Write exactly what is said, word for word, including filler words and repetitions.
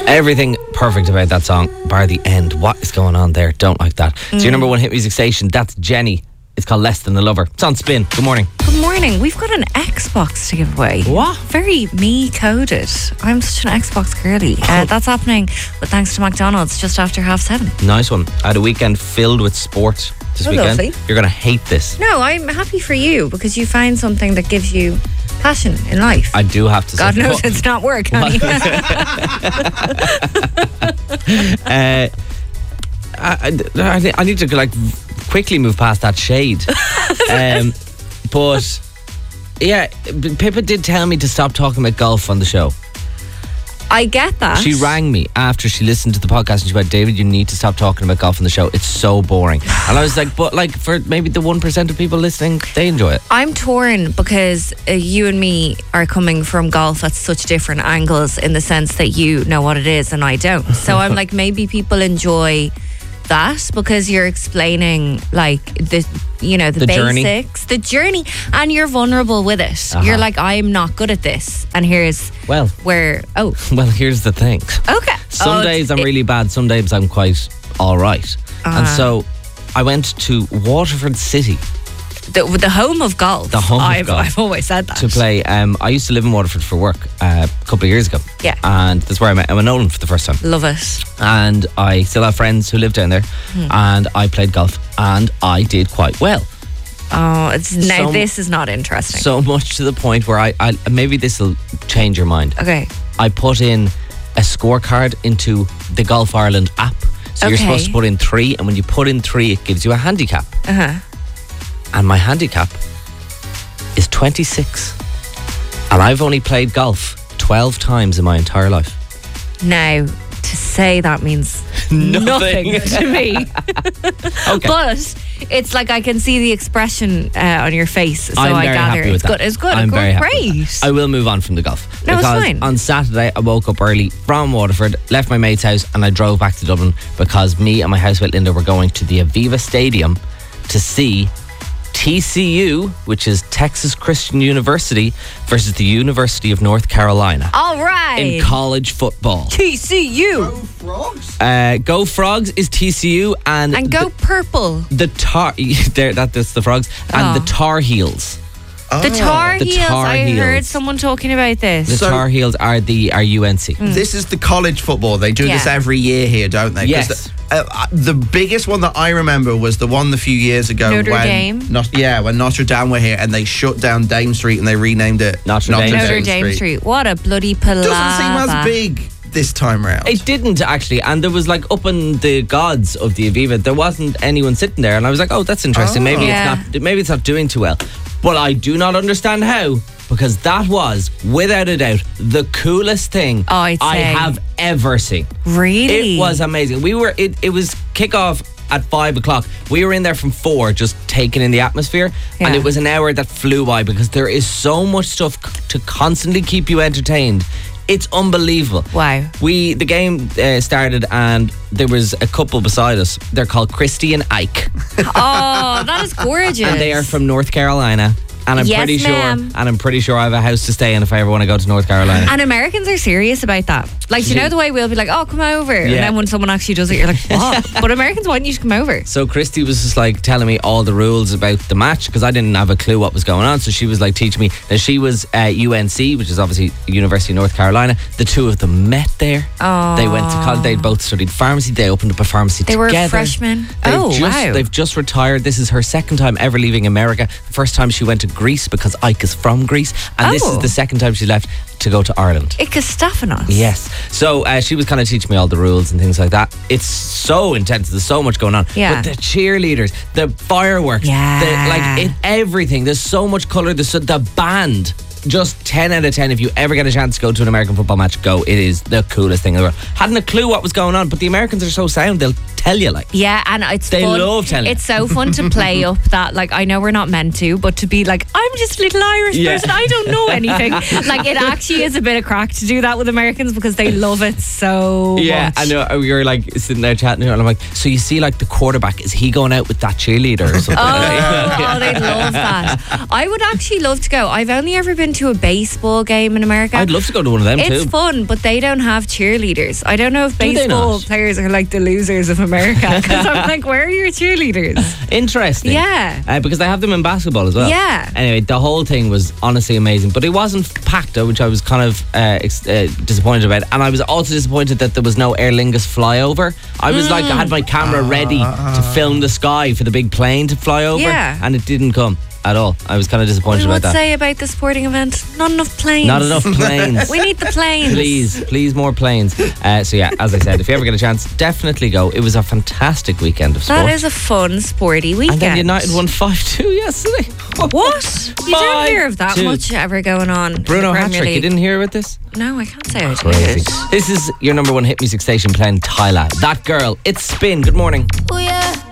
Everything perfect about that song, bar the end. What is going on there? Don't like that. Mm. It's your number one hit music station. That's Jenny. It's called Less Than a Lover. It's on Spin. Good morning. Good morning. We've got an Xbox to give away. What? Very me coded. I'm such an Xbox girly. Uh, that's happening, but thanks to McDonald's just after half seven. Nice one. I had a weekend filled with sport this oh, weekend. Lovely. You're going to hate this. No, I'm happy for you because you find something that gives you passion in life. I do have to God say. God knows it's not work, honey. uh, I, I, I need to like quickly move past that shade. um, but yeah, Pippa did tell me to stop talking about golf on the show. I get that. She rang me after she listened to the podcast and she went, David, you need to stop talking about golf on the show. It's so boring. And I was like, but like for maybe the one percent of people listening, they enjoy it. I'm torn because uh, you and me are coming from golf at such different angles in the sense that you know what it is and I don't. So I'm like, maybe people enjoy that because you're explaining like the you know the, the basics journey. the journey and you're vulnerable with it. Uh-huh. You're like, I'm not good at this and here's well where oh well here's the thing. Okay. Some oh, days I'm it, really bad, some days I'm quite alright. Uh-huh. And so I went to Waterford City, the, the home of golf. The home I've, of golf. I've always said that. To play. Um, I used to live in Waterford for work uh, a couple of years ago. Yeah. And that's where I met Emma Nolan for the first time. Love it. And I still have friends who live down there. Hmm. And I played golf and I did quite well. Oh, it's now so, this is not interesting. So much to the point where I, I maybe this will change your mind. Okay. I put in a scorecard into the Golf Ireland app. So okay. you're supposed to put in three, and when you put in three, it gives you a handicap. Uh-huh. And my handicap is twenty-six. And I've only played golf twelve times in my entire life. Now, to say that means nothing, nothing to me. Okay. But it's like I can see the expression uh, on your face, so I'm I very gather happy with it's that. good. It's good. I'm good. very happy Great. with that. I will move on from the golf. No, because it's fine. On Saturday, I woke up early from Waterford, left my mate's house, and I drove back to Dublin because me and my housemate Linda were going to the Aviva Stadium to see T C U, which is Texas Christian University, versus the University of North Carolina. All right. In college football. T C U. Go Frogs. Uh, Go Frogs is T C U, and And Go the, Purple. The Tar there that that's the Frogs and Oh. the Tar Heels. Oh. The Tar The Heels. Tar I Heels. heard someone talking about this. The So- Tar Heels are the are U N C. Mm. This is the college football. They do this Yeah. every year here, don't they? 'Cause Yes. The, uh, the biggest one that I remember was the one a few years ago. Notre when Dame? Not, yeah, when Notre Dame were here and they shut down Dame Street and they renamed it Notre Dame. Notre Dame Street. What a bloody palaver. Doesn't seem as big this time round. It didn't actually, and there was like up in the gods of the Aviva, there wasn't anyone sitting there, and I was like, oh, that's interesting. Oh. Maybe Yeah. it's not. Maybe it's not doing too well, but I do not understand how, because that was without a doubt the coolest thing Oh, I'd I say. have ever seen. Really? It was amazing. We were. It, it was kickoff at five o'clock. We were in there from four, just taking in the atmosphere, Yeah. and it was an hour that flew by because there is so much stuff c- to constantly keep you entertained. It's unbelievable. Wow. We the game uh, started and there was a couple beside us. They're called Christy and Ike, Oh, that is gorgeous. and they are from North Carolina. And I'm Yes, pretty ma'am. sure, and I'm pretty sure I have a house to stay in if I ever want to go to North Carolina. And Americans are serious about that. Like, you know the way we'll be like, oh, come over. And Yeah. then when someone actually does it, you're like, what? But Americans want you to come over. So Christy was just like telling me all the rules about the match because I didn't have a clue what was going on. So she was like teaching me. Now she was uh, U N C, which is obviously University of North Carolina. The two of them met there. Oh. They went to college. They both studied pharmacy. They opened up a pharmacy They together. were freshmen. They've Oh, just, wow. They've just retired. This is her second time ever leaving America. The first time she went to Greece because Ike is from Greece. And this Oh. is the second time she left to go to Ireland. Ikastafanos. Yes. So uh, she was kind of teaching me all the rules and things like that. It's so intense. There's so much going on. Yeah. But the cheerleaders, the fireworks, Yeah. the, like it, everything. There's so much colour. There's so, the band. Just ten out of ten. If you ever get a chance to go to an American football match, go. It is the coolest thing in the world. Hadn't a clue what was going on, but the Americans are so sound. They'll tell you like. Yeah, and it's They fun. love telling you. It's so fun to play up that, like, I know we're not meant to, but to be like, I'm just a little Irish Yeah. person, I don't know anything. Like, it actually is a bit of crack to do that with Americans because they love it so Yeah, much. I know. We were like sitting there chatting, and I'm like, so you see, like the quarterback, is he going out with that cheerleader or something? Oh, oh, they'd love that. I would actually love to go. I've only ever been been to a baseball game in America? I'd love to go to one of them It's too. fun, but they don't have cheerleaders. I don't know if Do they baseball not? players are like the losers of America. Because I'm like, where are your cheerleaders? Interesting. Yeah. Uh, because they have them in basketball as well. Yeah. Anyway, the whole thing was honestly amazing, but it wasn't packed, though, which I was kind of uh, ex- uh, disappointed about. And I was also disappointed that there was no Aer Lingus flyover. I was like, I had my camera ready to film the sky for the big plane to fly over, Yeah. and it didn't come at all. I was kind of disappointed What about that. say about the sporting event? Not enough planes. Not enough planes. We need the planes. Please, please, more planes. Uh, so yeah, as I said, if you ever get a chance, definitely go. It was a fantastic weekend of sport. That is a fun, sporty weekend. And then United won five two yesterday. What? You don't hear of that five two. much ever going on. in Bruno the Premier hat-trick, you League. didn't hear about this? No, I can't say I Crazy. did. This is your number one hit music station playing Tyla. That girl, it's Spin. Good morning. Oh yeah.